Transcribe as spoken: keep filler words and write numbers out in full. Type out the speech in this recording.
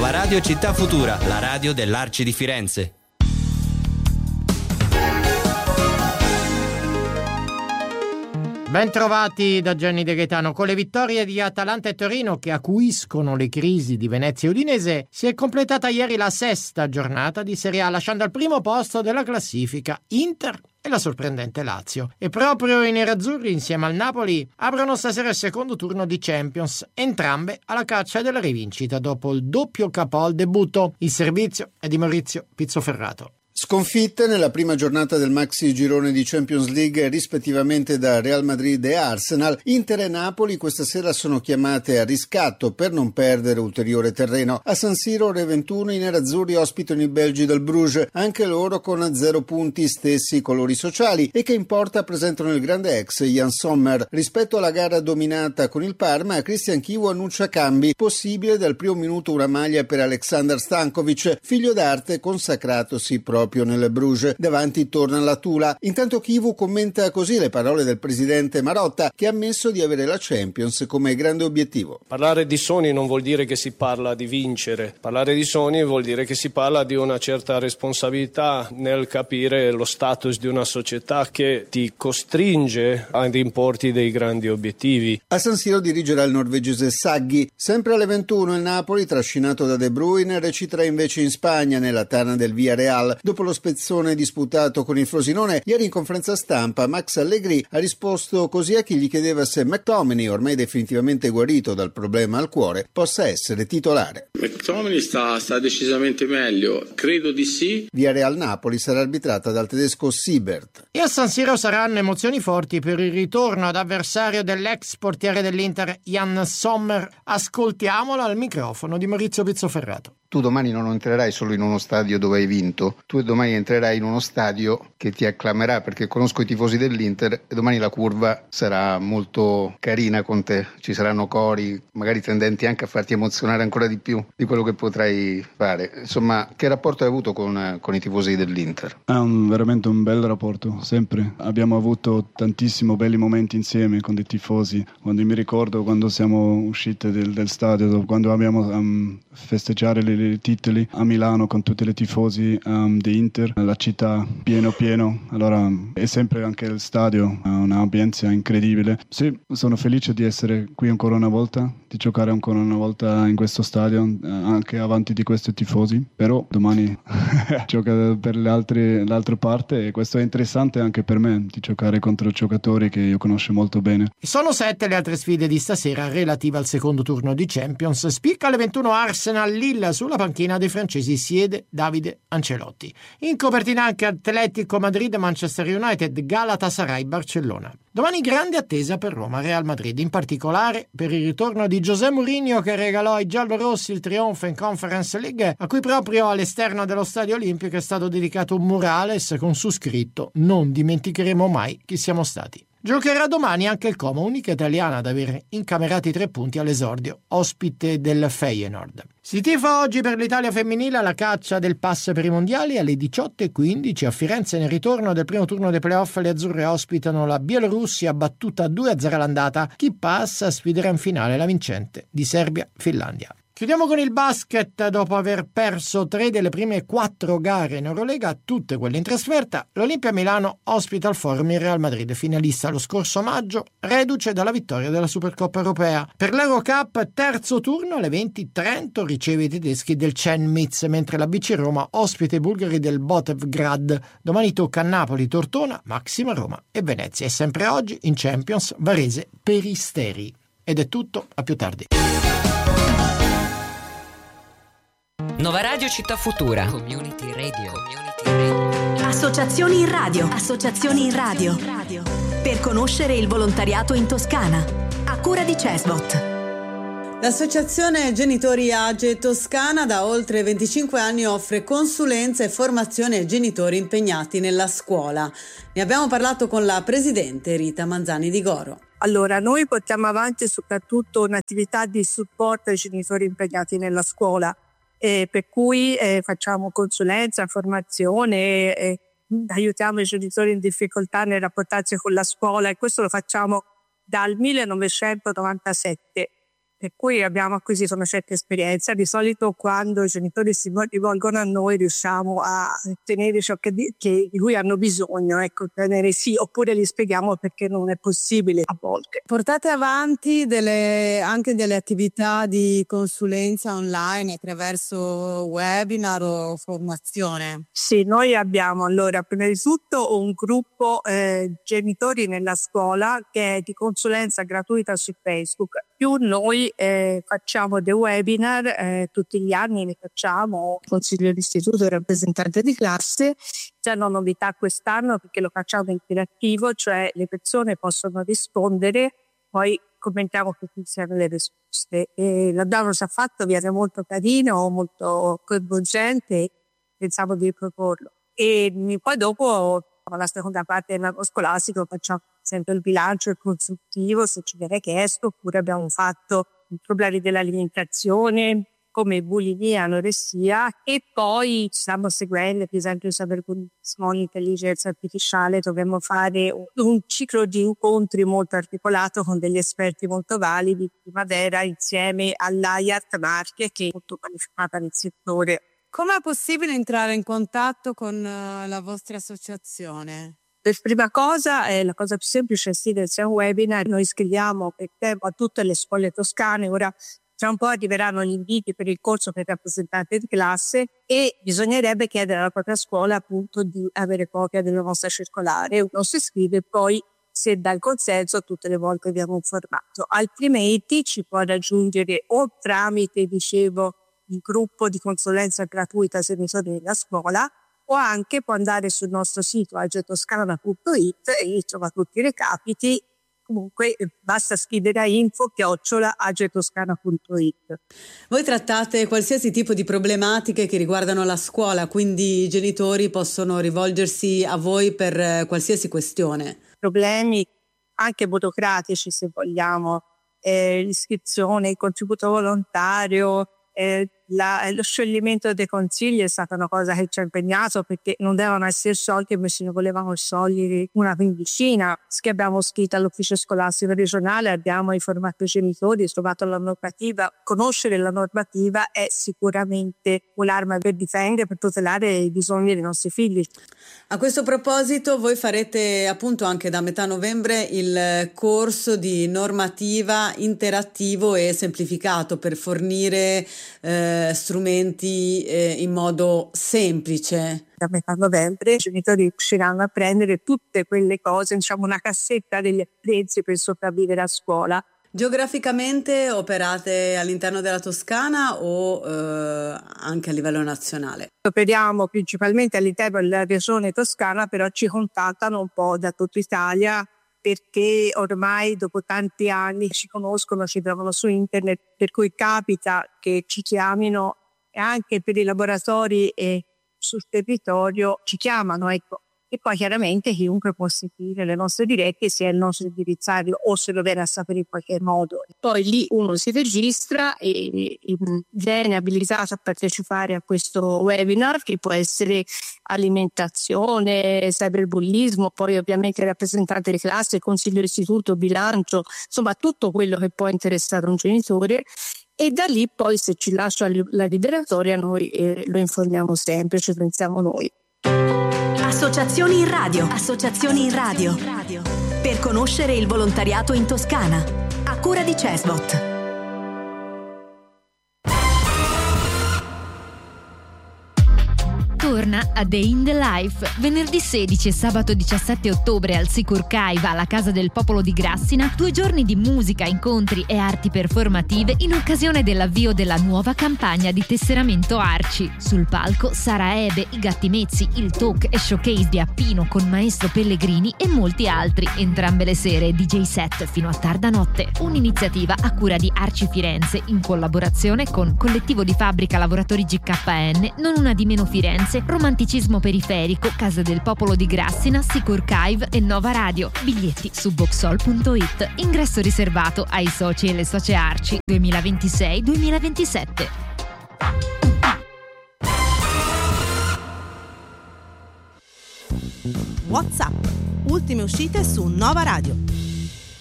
Nuova Radio Città Futura, la radio dell'Arci di Firenze. Ben trovati da Gianni De Gaetano. Con le vittorie di Atalanta e Torino che acuiscono le crisi di Venezia e Udinese, si è completata ieri la sesta giornata di Serie A, lasciando al primo posto della classifica Inter e la sorprendente Lazio. E proprio i nerazzurri, insieme al Napoli, aprono stasera il secondo turno di Champions, entrambe alla caccia della rivincita dopo il doppio capo al debutto. Il servizio è di Maurizio Pizzoferrato. Sconfitte nella prima giornata del maxi girone di Champions League rispettivamente da Real Madrid e Arsenal, Inter e Napoli questa sera sono chiamate a riscatto per non perdere ulteriore terreno. A San Siro ore ventuno i nerazzurri ospitano i belgi del Bruges, anche loro con zero punti, stessi colori sociali, e che in porta presentano il grande ex Jan Sommer. Rispetto alla gara dominata con il Parma, Christian Chivu annuncia cambi, possibile dal primo minuto una maglia per Aleksandar Stankovic, figlio d'arte consacratosi proprio nel Bruges. Davanti torna la Tula. Intanto Chivu commenta così le parole del presidente Marotta, che ha ammesso di avere la Champions come grande obiettivo. Parlare di sogni non vuol dire che si parla di vincere, parlare di sogni vuol dire che si parla di una certa responsabilità nel capire lo status di una società che ti costringe ad importi dei grandi obiettivi. A San Siro dirigerà il norvegese Saggi. Sempre alle ventuno il Napoli, trascinato da De Bruyne, reciterà invece in Spagna nella tana del Villarreal. Dopo lo spezzone disputato con il Frosinone, ieri in conferenza stampa Max Allegri ha risposto così a chi gli chiedeva se McTominay, ormai definitivamente guarito dal problema al cuore, possa essere titolare. McTominay sta, sta decisamente meglio, credo di sì. Villarreal Napoli sarà arbitrata dal tedesco Siebert. E a San Siro saranno emozioni forti per il ritorno ad avversario dell'ex portiere dell'Inter Jan Sommer. Ascoltiamolo al microfono di Maurizio Pizzoferrato. Tu domani non entrerai solo in uno stadio dove hai vinto, tu domani entrerai in uno stadio che ti acclamerà, perché conosco i tifosi dell'Inter e domani la curva sarà molto carina con te, ci saranno cori magari tendenti anche a farti emozionare ancora di più di quello che potrai fare. Insomma, che rapporto hai avuto con, con i tifosi dell'Inter? È un, veramente un bel rapporto, sempre. Abbiamo avuto tantissimi belli momenti insieme con dei tifosi. Quando mi ricordo quando siamo usciti del, del stadio, quando abbiamo um, festeggiare le i titoli a Milano con tutti i tifosi um, di Inter, la città pieno pieno, allora è sempre anche il stadio, ha un'ambienza incredibile. Sì, sono felice di essere qui ancora una volta, di giocare ancora una volta in questo stadio, anche avanti di questi tifosi, però domani gioca per le altre, l'altra parte e questo è interessante anche per me, di giocare contro giocatori che io conosco molto bene. Sono sette le altre sfide di stasera relative al secondo turno di Champions. Spicca alle ventuno Arsenal Lille. Sulla panchina dei francesi siede Davide Ancelotti. In copertina anche Atletico Madrid, Manchester United, Galatasaray, Barcellona. Domani grande attesa per Roma, Real Madrid, in particolare per il ritorno di José Mourinho, che regalò ai giallorossi il trionfo in Conference League, a cui proprio all'esterno dello Stadio Olimpico è stato dedicato un murales con su scritto "Non dimenticheremo mai chi siamo stati". Giocherà domani anche il Como, unica italiana ad aver incamerato i tre punti all'esordio, ospite del Feyenoord. Si tifa oggi per l'Italia femminile alla caccia del pass per i mondiali. Alle diciotto e quindici a Firenze, nel ritorno del primo turno dei playoff, le azzurre ospitano la Bielorussia, battuta due a zero all'andata. Chi passa sfiderà in finale la vincente di Serbia-Finlandia. Chiudiamo con il basket. Dopo aver perso tre delle prime quattro gare in Eurolega, tutte quelle in trasferta, l'Olimpia Milano ospita al Forum il Real Madrid, finalista lo scorso maggio, reduce dalla vittoria della Supercoppa Europea. Per l'Eurocup, terzo turno alle venti, Trento riceve i tedeschi del Chemnitz, mentre la B C Roma ospita i bulgari del Botevgrad. Domani tocca a Napoli, Tortona, Maxima Roma e Venezia. E sempre oggi in Champions, Varese Peristeri. Ed è tutto, a più tardi. Nuova Radio Città Futura. Community Radio. Community Radio. Associazioni in radio. Associazioni in radio. Per conoscere il volontariato in Toscana. A cura di Cesbot. L'associazione Genitori Age Toscana da oltre venticinque anni offre consulenza e formazione ai genitori impegnati nella scuola. Ne abbiamo parlato con la presidente Rita Manzani di Goro. Allora, noi portiamo avanti soprattutto un'attività di supporto ai genitori impegnati nella scuola. Eh, per cui eh, facciamo consulenza, formazione, eh, aiutiamo i genitori in difficoltà nel rapportarsi con la scuola, e questo lo facciamo dal millenovecentonovantasette. per cui abbiamo acquisito una certa esperienza. Di solito quando i genitori si rivolgono a noi riusciamo a ottenere ciò che, di, che di cui hanno bisogno, ecco, ottenere sì, oppure gli spieghiamo perché non è possibile a volte. Portate avanti delle, anche delle attività di consulenza online attraverso webinar o formazione? Sì, noi abbiamo allora prima di tutto un gruppo eh, genitori nella scuola che è di consulenza gratuita su Facebook. Più noi eh, facciamo dei webinar, eh, tutti gli anni ne facciamo, consiglio d'istituto e rappresentante di classe. C'è una novità quest'anno perché lo facciamo interattivo, cioè le persone possono rispondere, poi commentiamo tutti insieme le risposte. E l'abbiamo già fatto, viene molto carino, molto coinvolgente, pensavo di proporlo. E poi dopo, la seconda parte dell'anno scolastico, facciamo sempre il bilancio, il consultivo, se ci viene chiesto, oppure abbiamo fatto i problemi dell'alimentazione, come bulimia, anoressia, e poi stiamo seguendo, per esempio, il cyberbullismo, l'intelligenza artificiale. Dovremmo fare un, un ciclo di incontri molto articolato con degli esperti molto validi in primavera insieme all'A I A T Marche, che è molto qualificata nel settore. Come è possibile entrare in contatto con uh, la vostra associazione? Per prima cosa, eh, la cosa più semplice è iscriversi a un webinar. Noi scriviamo per tempo a tutte le scuole toscane. Ora tra un po' arriveranno gli inviti per il corso per rappresentante di classe e bisognerebbe chiedere alla propria scuola appunto di avere copia della nostra circolare. Uno si iscrive, poi se dà il consenso tutte le volte abbiamo informato. Altrimenti ci può raggiungere o tramite, dicevo, il gruppo di consulenza gratuita genitori della scuola, o anche può andare sul nostro sito agetoscana punto it e trova tutti i recapiti. Comunque basta scrivere a info chiocciola agetoscana punto it. Voi trattate qualsiasi tipo di problematiche che riguardano la scuola, quindi i genitori possono rivolgersi a voi per qualsiasi questione. Problemi anche burocratici, se vogliamo, eh, l'iscrizione, il contributo volontario, eh, la, lo scioglimento dei consigli è stata una cosa che ci ha impegnato, perché non devono essere sciolti, invece ne volevamo sciogliere una quindicina. Che abbiamo scritto all'ufficio scolastico regionale, abbiamo informato i genitori, trovato la normativa. Conoscere la normativa è sicuramente un'arma per difendere, per tutelare i bisogni dei nostri figli. A questo proposito voi farete appunto anche da metà novembre il corso di normativa interattivo e semplificato per fornire eh, strumenti eh, in modo semplice. Da metà novembre i genitori riusciranno a prendere tutte quelle cose, diciamo una cassetta degli attrezzi per sopravvivere a scuola. Geograficamente operate all'interno della Toscana o eh, anche a livello nazionale? Operiamo principalmente all'interno della regione toscana, però ci contattano un po' da tutta Italia, perché ormai dopo tanti anni ci conoscono, ci trovano su internet, per cui capita che ci chiamino, e anche per i laboratori e sul territorio ci chiamano, ecco. E poi chiaramente chiunque può seguire le nostre dirette sia il nostro indirizzario o se lo viene a sapere in qualche modo. Poi lì uno si registra e, e viene abilitato a partecipare a questo webinar, che può essere alimentazione, cyberbullismo, poi ovviamente rappresentante di classe, consiglio d'istituto, bilancio, insomma tutto quello che può interessare un genitore. E da lì poi, se ci lascia la liberatoria, noi eh, lo informiamo sempre, ci pensiamo noi. Associazioni in radio. Associazioni in radio. Per conoscere il volontariato in Toscana. A cura di Cesbot. Torna a Day in the Life venerdì sedici e sabato diciassette ottobre al Sicur Caiva, alla Casa del Popolo di Grassina, due giorni di musica, incontri e arti performative in occasione dell'avvio della nuova campagna di tesseramento Arci. Sul palco Sara Ebe, i Gatti Mezzi, il talk e showcase di Appino con Maestro Pellegrini e molti altri, entrambe le sere D J set fino a tarda notte. Un'iniziativa a cura di Arci Firenze in collaborazione con Collettivo di Fabbrica Lavoratori G K N, Non Una di Meno Firenze, Romanticismo Periferico, Casa del Popolo di Grassina, Sicur Caive e Nova Radio. Biglietti su boxol punto it. Ingresso riservato ai soci e le socie Arci duemilaventisei duemilaventisette. WhatsApp. Ultime uscite su Nova Radio.